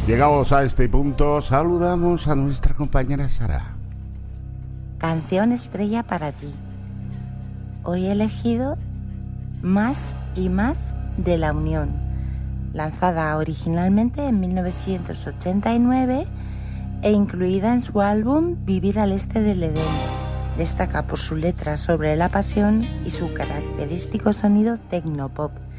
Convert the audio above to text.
Llegados a este punto, saludamos a nuestra compañera Sara. Canción estrella para ti. Hoy he elegido Más y Más de La Unión, lanzada originalmente en 1989 e incluida en su álbum Vivir al Este del Edén. Destaca por su letra sobre la pasión y su característico sonido tecnopop,